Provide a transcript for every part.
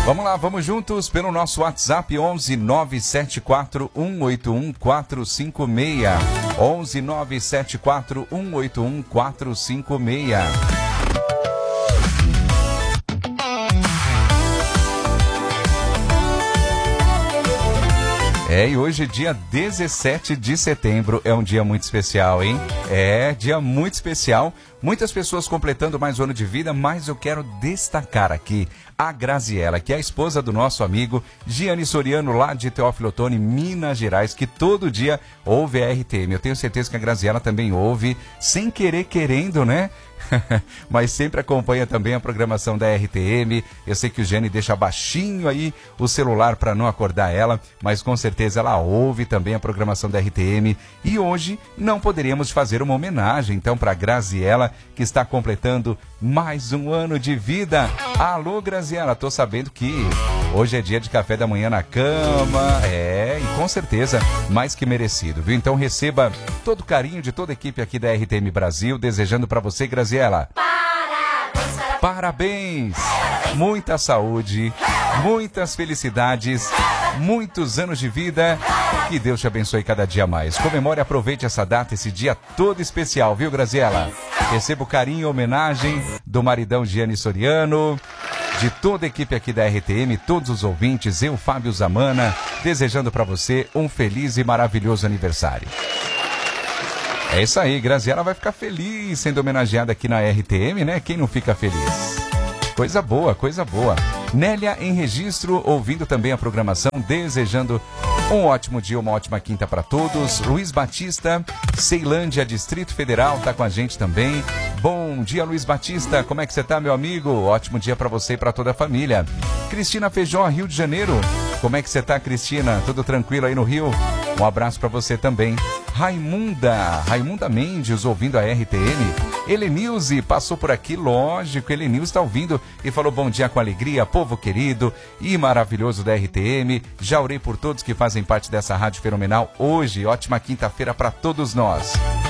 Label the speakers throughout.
Speaker 1: Vamos lá, vamos juntos pelo nosso WhatsApp 11 974 181 456. 11 974 181 456. E hoje, dia 17 de setembro, é um dia muito especial, hein? Dia muito especial. Muitas pessoas completando mais um ano de vida, mas eu quero destacar aqui a Graziela, que é a esposa do nosso amigo Gianni Soriano, lá de Teófilo Otoni, Minas Gerais, que todo dia ouve a RTM. Eu tenho certeza que a Graziela também ouve, sem querer, querendo, né? Mas sempre acompanha também a programação da RTM. Eu sei que o Gianni deixa baixinho aí o celular para não acordar ela, mas com certeza ela ouve também a programação da RTM. E hoje não poderíamos fazer uma homenagem então para Graziela, que está completando mais um ano de vida. Alô, Graziela, tô sabendo que hoje é dia de café da manhã na cama. E com certeza mais que merecido, viu? Então receba todo o carinho de toda a equipe aqui da RTM Brasil, desejando para você, Graziela, parabéns, muita saúde, muitas felicidades, muitos anos de vida, que Deus te abençoe cada dia mais. Comemore e aproveite essa data, esse dia todo especial, viu, Graziela? Receba o carinho e homenagem do maridão Gianni Soriano, de toda a equipe aqui da RTM, todos os ouvintes, eu, Fábio Zamana, desejando para você um feliz e maravilhoso aniversário. É isso aí, Graziela vai ficar feliz sendo homenageada aqui na RTM, né? Quem não fica feliz? Coisa boa, coisa boa. Nélia em registro, ouvindo também a programação, desejando um ótimo dia, uma ótima quinta para todos. Luiz Batista, Ceilândia, Distrito Federal, tá com a gente também. Bom dia, Luiz Batista, como é que você tá, meu amigo? Ótimo dia para você e para toda a família. Cristina Feijó, Rio de Janeiro, como é que você tá, Cristina? Tudo tranquilo aí no Rio? Um abraço para você também. Raimunda Mendes, ouvindo a RTM. Helenilze passou por aqui, lógico, Helenilze está ouvindo e falou bom dia com alegria, povo querido e maravilhoso da RTM. Já orei por todos que fazem parte dessa rádio fenomenal hoje. Ótima quinta-feira para todos nós.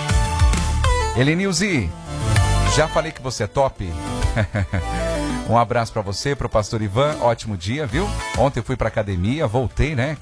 Speaker 1: Helenilze, já falei que você é top. Um abraço para você, pro pastor Ivan, ótimo dia, viu? Ontem eu fui pra academia, voltei, né?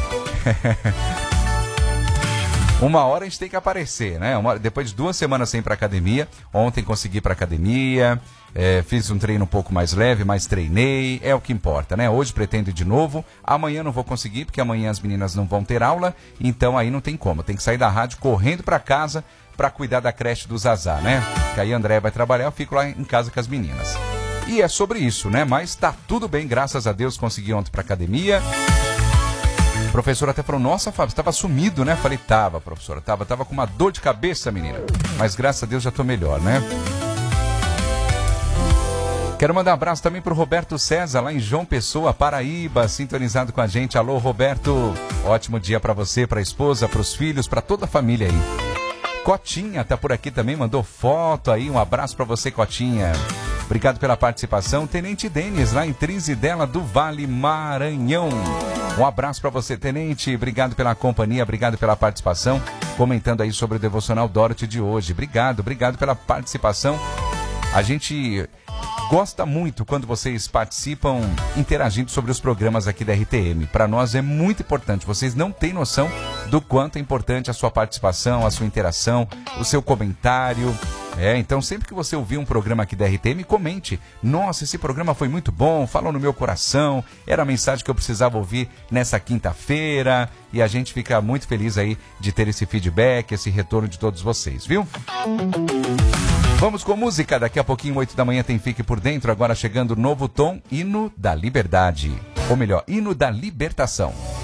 Speaker 1: Uma hora a gente tem que aparecer, né? Depois de 2 semanas sem ir pra academia, ontem consegui ir pra academia, fiz um treino um pouco mais leve, mas treinei, é o que importa, né? Hoje pretendo ir de novo, amanhã não vou conseguir, porque amanhã as meninas não vão ter aula, então aí não tem como, tem que sair da rádio correndo pra casa pra cuidar da creche do Zazá, né? Que aí a Andréia vai trabalhar, eu fico lá em casa com as meninas. E é sobre isso, né? Mas tá tudo bem, graças a Deus, consegui ontem pra academia. O professor até falou, nossa, Fábio, você tava sumido, né? Falei, tava, professora, tava com uma dor de cabeça, menina. Mas graças a Deus já tô melhor, né? Quero mandar um abraço também pro Roberto César, lá em João Pessoa, Paraíba, sintonizado com a gente. Alô, Roberto, ótimo dia pra você, pra esposa, pros filhos, pra toda a família aí. Cotinha tá por aqui também, mandou foto aí, um abraço pra você, Cotinha. Obrigado pela participação. Tenente Denis, lá em Trizidela do Vale, Maranhão. Um abraço para você, Tenente. Obrigado pela companhia, obrigado pela participação. Comentando aí sobre o Devocional Dorothy de hoje. Obrigado pela participação. A gente gosta muito quando vocês participam interagindo sobre os programas aqui da RTM. Para nós é muito importante. Vocês não têm noção do quanto é importante a sua participação, a sua interação, o seu comentário. Então sempre que você ouvir um programa aqui da RTM, comente. Nossa, esse programa foi muito bom, falou no meu coração, era a mensagem que eu precisava ouvir nessa quinta-feira. E a gente fica muito feliz aí de ter esse feedback, esse retorno de todos vocês, viu? Vamos com música, daqui a pouquinho, 8 da manhã tem Fique por Dentro, agora chegando o novo tom, Hino da Liberdade. Ou melhor, Hino da Libertação.